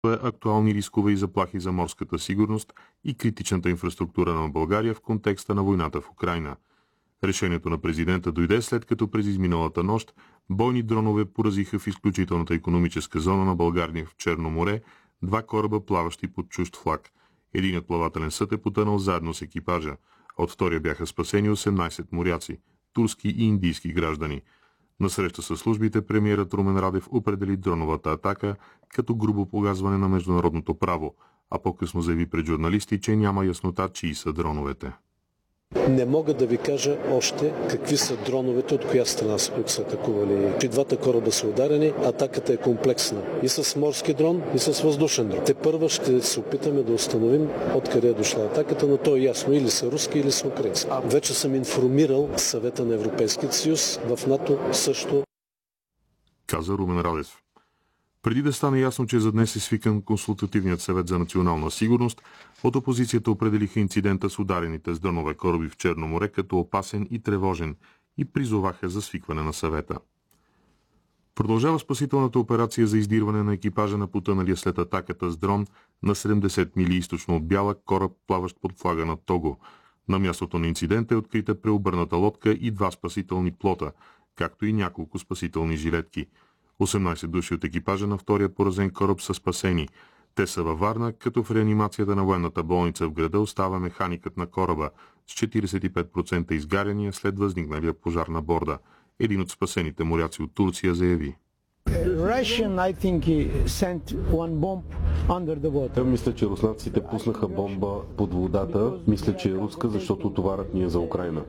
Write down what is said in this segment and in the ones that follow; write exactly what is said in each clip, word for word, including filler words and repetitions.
актуални рискове и заплахи за морската сигурност и критичната инфраструктура на България в контекста на войната в Украйна. Решението на президента дойде след като през изминалата нощ бойни дронове поразиха в изключителната икономическа зона на България в Черно море два кораба, плаващи под чужд флаг. Единият плавателен съд е потънал заедно с екипажа. От втория бяха спасени осемнайсет моряци, турски и индийски граждани. На среща с службите премиерът Румен Радев определи дроновата атака като грубо погазване на международното право, а по-късно заяви пред журналисти, че няма яснота чии са дроновете. Не мога да ви кажа още какви са дроновете, от коя страна са, които са атакували. И двата кораба са ударени, атаката е комплексна. И с морски дрон, и с въздушен дрон. Те първа ще се опитаме да установим откъде е дошла атаката, но то е ясно, или са руски, или са украински. Вече съм информирал Съвета на Европейския съюз, в НАТО също. Каза Румен Радев. Преди да стане ясно, че за днес е свикан Консултативният съвет за национална сигурност, от опозицията определиха инцидента с ударените с дронове кораби в Черно море като опасен и тревожен и призоваха за свикване на съвета. Продължава спасителната операция за издирване на екипажа на потъналия след атаката с дрон на седемдесет мили източно от Бяла кораб, плаващ под флага на Того. На мястото на инцидента е открита преобърната лодка и два спасителни плота, както и няколко спасителни жилетки. осемнайсет души от екипажа на втория поразен кораб са спасени. Те са във Варна, като в реанимацията на военната болница в града остава механикът на кораба с четирийсет и пет процента изгаряния след възникналия пожар на борда. Един от спасените моряци от Турция заяви. Мисля, че руснаците пуснаха бомба под водата. Мисля, че е руска, защото товарът ни е за Украйна.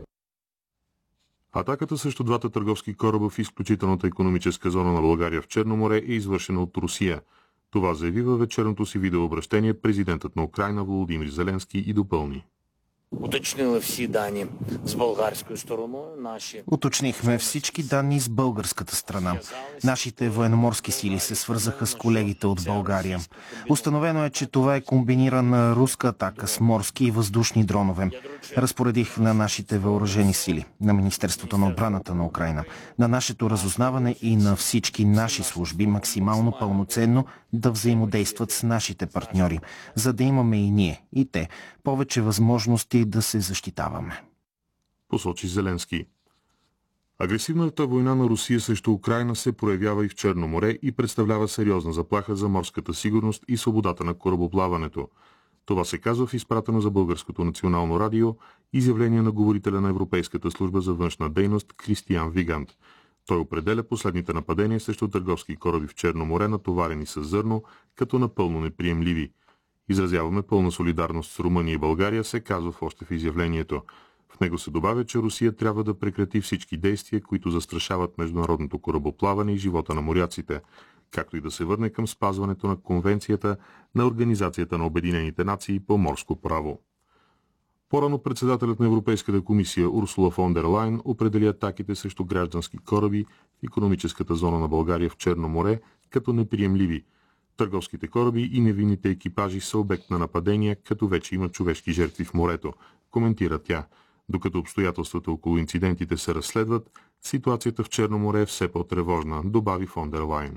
Атаката срещу двата търговски кораба в изключителната икономическа зона на България в Черно море е извършена от Русия. Това заяви във вечерното си видеообращение президентът на Украйна Володимир Зеленски и допълни. Уточнили всі дані з болгарською стороною. Наші Уточнихме всички данни с българската страна. Нашите военноморски сили се свързаха с колегите от България. Установено е, че това е комбинирана руска атака с морски и въздушни дронове. Разпоредих на нашите въоръжени сили, на Министерството на отбраната на Украйна, на нашето разузнаване и на всички наши служби максимално пълноценно да взаимодействат с нашите партньори, за да имаме и ние, и те, повече възможности да се защитаваме. Посочи Зеленски. Агресивната война на Русия срещу Украйна се проявява и в Черно море и представлява сериозна заплаха за морската сигурност и свободата на корабоплаването. Това се казва в изпратено за Българското национално радио изявление на говорителя на Европейската служба за външна дейност Кристиан Вигант. Той определя последните нападения срещу търговски кораби в Черно море, натоварени с зърно, като напълно неприемливи. Изразяваме пълна солидарност с Румъния и България, се казва още в изявлението. В него се добавя, че Русия трябва да прекрати всички действия, които застрашават международното корабоплаване и живота на моряците, както и да се върне към спазването на Конвенцията на Организацията на Обединените нации по морско право. По-рано председателят на Европейската комисия Урсула фон дер Лайен определи атаките срещу граждански кораби в икономическата зона на България в Черно море като неприемливи. Търговските кораби и невинните екипажи са обект на нападения, като вече има човешки жертви в морето, коментира тя. Докато обстоятелствата около инцидентите се разследват, ситуацията в Черно море е все по-тревожна, добави фон дер Лайен.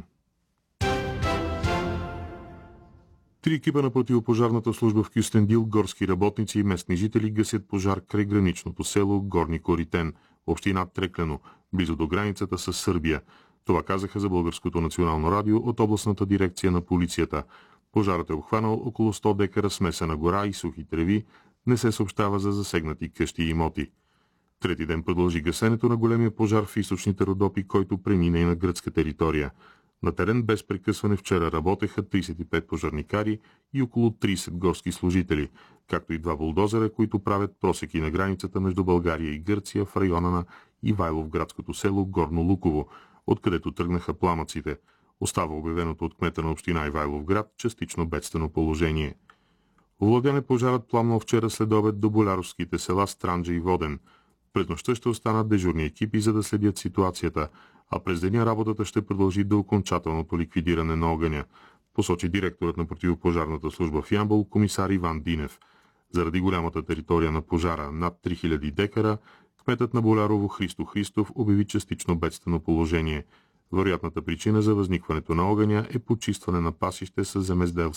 Три екипа на противопожарната служба в Кюстендил, горски работници и местни жители гасят пожар край граничното село Горни Коритен, община Треклено, близо до границата с Сърбия. Това казаха за Българското национално радио от областната дирекция на полицията. Пожарът е обхванал около сто декара смесена гора и сухи треви, не се съобщава за засегнати къщи и имоти. Трети ден продължи гасенето на големия пожар в източните Родопи, който премина и на гръцка територия. На терен без прекъсване вчера работеха трийсет и пет пожарникари и около трийсет горски служители, както и два булдозера, които правят просеки на границата между България и Гърция в района на Ивайловградското село Горно Луково, откъдето тръгнаха пламъците. Остава обявеното от кмета на община Ивайловград частично бедствено положение. Овладян е пожарът пламнал вчера след обед до боляровските села Странджа и Воден. През нощта ще останат дежурни екипи, за да следят ситуацията, а през деня работата ще продължи до окончателното ликвидиране на огъня, посочи директорът на противопожарната служба в Ямбол, комисар Иван Динев. Заради голямата територия на пожара, над три хиляди декара, кметът на Болярово Христо Христов обяви частично бедствено положение. Вероятната причина за възникването на огъня е почистване на пасище с земеделски